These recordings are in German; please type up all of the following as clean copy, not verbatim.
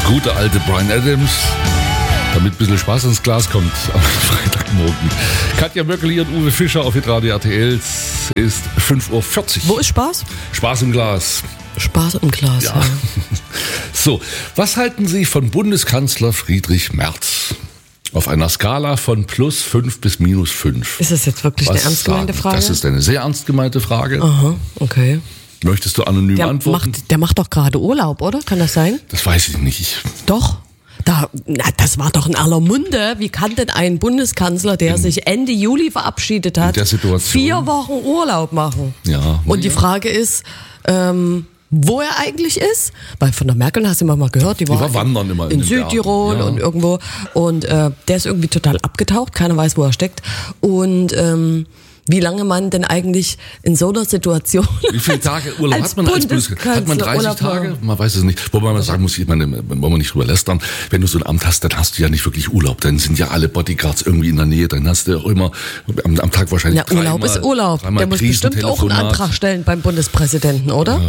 gute alte Bryan Adams, damit ein bisschen Spaß ins Glas kommt am Freitagmorgen. Katja Möckeli und Uwe Fischer auf Hitradio RTL. Es ist 5:40 Uhr. Wo ist Spaß? Spaß im Glas. Spaß im Glas, ja. So, was halten Sie von Bundeskanzler Friedrich Merz? Auf einer Skala von +5 bis -5. Ist das jetzt wirklich eine ernst gemeinte Frage? Das ist eine sehr ernst gemeinte Frage. Aha, okay. Möchtest du anonym antworten? Der macht doch gerade Urlaub, oder? Kann das sein? Das weiß ich nicht. Doch. Das war doch in aller Munde. Wie kann denn ein Bundeskanzler, der sich Ende Juli verabschiedet hat, in der Situation 4 Wochen Urlaub machen? Ja. Und die Frage ist, wo er eigentlich ist, weil von der Merkel hast du immer mal gehört, die war wandern immer in Südtirol und irgendwo und der ist irgendwie total abgetaucht, keiner weiß, wo er steckt und wie lange man denn eigentlich in so einer Situation wie viele Tage Urlaub hat man als Bundeskanzler? Hat man 30 Tage? Man weiß es nicht. Wobei man sagen muss, ich meine, wollen wir nicht drüber lästern, wenn du so ein Amt hast, dann hast du ja nicht wirklich Urlaub, dann sind ja alle Bodyguards irgendwie in der Nähe, dann hast du auch immer am Tag wahrscheinlich Urlaub ist Urlaub. Der muss bestimmt auch einen Antrag stellen beim Bundespräsidenten, oder?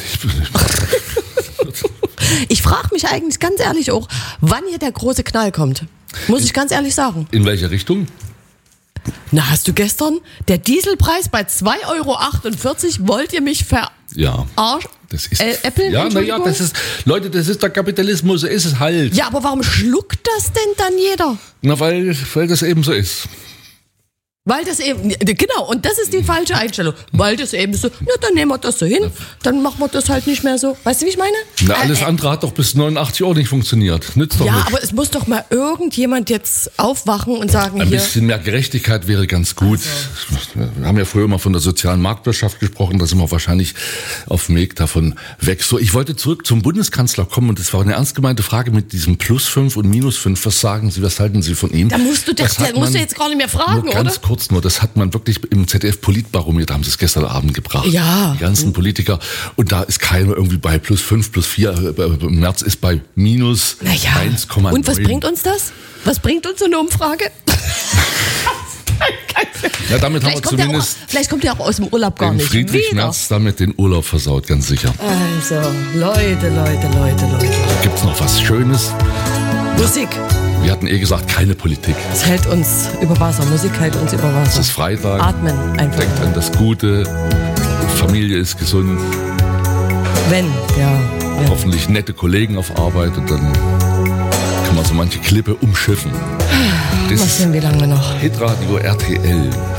Ich frage mich eigentlich ganz ehrlich auch, wann hier der große Knall kommt. Muss ich ganz ehrlich sagen. In welche Richtung? Na, hast du gestern der Dieselpreis bei 2,48 €? Wollt ihr mich verarschen? Ja. Das ist Apple? Ja, naja, das ist, Leute, das ist der Kapitalismus, so ist es halt. Ja, aber warum schluckt das denn dann jeder? Na, weil das eben so ist. Weil das eben, genau, und das ist die falsche Einstellung. Weil das eben so, na, dann nehmen wir das so hin, dann machen wir das halt nicht mehr so. Weißt du, wie ich meine? Na, alles andere hat doch bis 89 auch nicht funktioniert. Nützt doch nicht. Ja, aber es muss doch mal irgendjemand jetzt aufwachen und sagen, ein bisschen mehr Gerechtigkeit wäre ganz gut. Also. Wir haben ja früher immer von der sozialen Marktwirtschaft gesprochen, da sind wir wahrscheinlich auf dem Weg davon weg. So, ich wollte zurück zum Bundeskanzler kommen und das war eine ernst gemeinte Frage mit diesem +5 und -5. Was sagen Sie, was halten Sie von ihm? Da musst du jetzt gar nicht mehr fragen, oder? Nur, das hat man wirklich im ZDF-Politbarometer, haben sie es gestern Abend gebracht. Ja. Die ganzen Politiker. Und da ist keiner irgendwie bei +5, +4. Merz ist bei -1,9. Und was bringt uns das? Was bringt uns so eine Umfrage? Ja, damit haben wir zumindest. Vielleicht kommt er auch aus dem Urlaub gar nicht. Friedrich Merz damit den Urlaub versaut, ganz sicher. Also, Leute. Gibt's noch was Schönes? Musik. Wir hatten gesagt, keine Politik. Es hält uns über Wasser. Musik hält uns über Wasser. Es ist Freitag. Atmen einfach. Denkt an das Gute. Familie ist gesund. Ja. Hoffentlich nette Kollegen auf Arbeit und dann kann man so manche Klippe umschiffen. Was sind wir lange noch? Hitradio RTL.